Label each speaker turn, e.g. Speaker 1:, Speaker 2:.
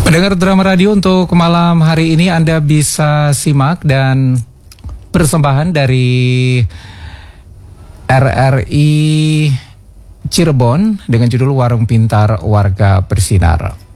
Speaker 1: Pendengar Drama Radio, untuk malam hari ini Anda bisa simak dan persembahan dari RRI Cirebon dengan judul Warung Pintar Warga Bersinar.